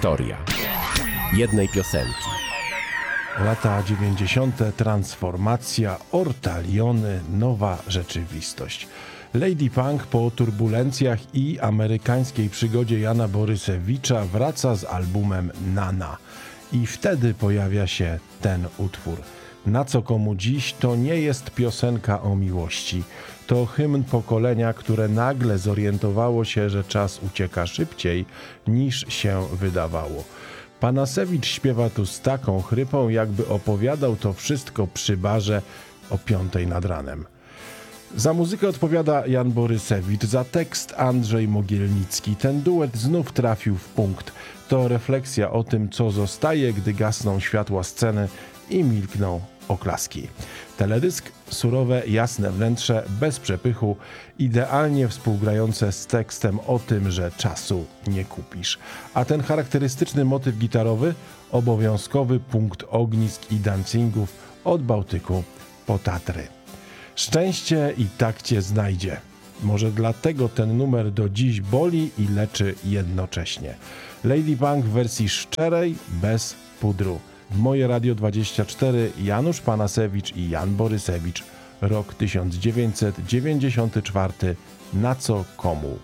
Historia jednej piosenki. Lata 90. Transformacja, ortaliony, nowa rzeczywistość. Lady Punk po turbulencjach i amerykańskiej przygodzie Jana Borysewicza wraca z albumem Nana. I wtedy pojawia się ten utwór. Na co komu dziś to nie jest piosenka o miłości. To hymn pokolenia, które nagle zorientowało się, że czas ucieka szybciej niż się wydawało. Panasewicz śpiewa tu z taką chrypą, jakby opowiadał to wszystko przy barze o 5 nad ranem. Za muzykę odpowiada Jan Borysewicz, za tekst Andrzej Mogielnicki. Ten duet znów trafił w punkt. To refleksja o tym, co zostaje, gdy gasną światła sceny i milkną oklaski. Teledysk, surowe, jasne wnętrze, bez przepychu, idealnie współgrające z tekstem o tym, że czasu nie kupisz. A ten charakterystyczny motyw gitarowy, obowiązkowy punkt ognisk i dancingów od Bałtyku po Tatry. Szczęście i tak cię znajdzie. Może dlatego ten numer do dziś boli i leczy jednocześnie. Lady Punk w wersji szczerej, bez pudru. W Moje Radio 24 Janusz Panasewicz i Jan Borysewicz. Rok 1994. Na co komu?